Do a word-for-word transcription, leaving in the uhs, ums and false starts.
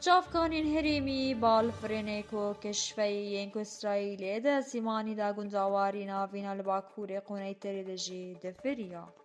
چافکانین هەرێمی باڵفرێنێک و کشفەیەک ئیسرائیلێ دە سیمانی دا گونجاواری ناوینە لە باکوورێ قونەی تەرێ دەژی دەفریە.